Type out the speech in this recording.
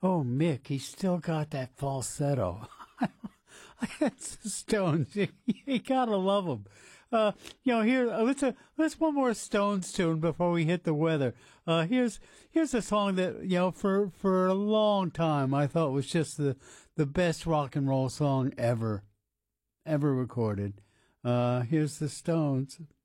Oh, Mick, he's still got that falsetto. It's the Stones. You gotta love them. Here, let's one more Stones tune before we hit the weather. Here's a song that, for a long time I thought was just the best rock and roll song ever recorded. Here's the Stones.